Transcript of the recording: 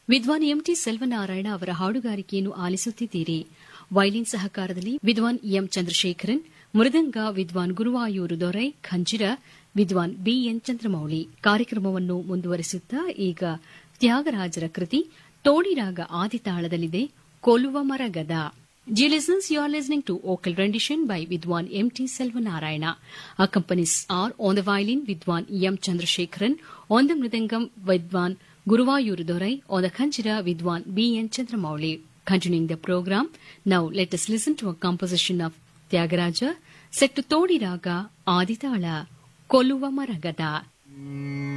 ವಿದ್ವಾನ್ ಎಂಟಿ ಸೆಲ್ವನಾರಾಯಣ ಅವರ ಹಾಡುಗಾರಿಕೆಯನ್ನು ಆಲಿಸುತ್ತಿದ್ದೀರಿ. ವೈಲಿನ್ ಸಹಕಾರದಲ್ಲಿ ವಿದ್ವಾನ್ ಎಂ ಚಂದ್ರಶೇಖರನ್, ಮೃದಂಗ ವಿದ್ವಾನ್ ಗುರುವಾಯೂರು ದೊರೈ, ಖಂಜಿರ ವಿದ್ವಾನ್ ಬಿಎನ್ ಚಂದ್ರಮೌಳಿ. ಕಾರ್ಯಕ್ರಮವನ್ನು ಮುಂದುವರಿಸುತ್ತಾ ಈಗ ತ್ಯಾಗರಾಜರ ಕೃತಿ ತೋಡಿರಾಗ ಆದಿತಾಳದಲ್ಲಿದೆ ಕೊಲುವ ಮರಗದ. Dear listeners, you are listening to vocal rendition by Vidwan M.T. Selvanarayana. Accompanies are on the violin Vidwan M. Chandrasekharan, on the mridangam Vidwan Guruvayur Dorai, on the khanjira Vidwan B.N. Chandramouli. Continuing the program, now let us listen to a composition of Tyagaraja set to Todi Raga Aditala, Koluva Maragada.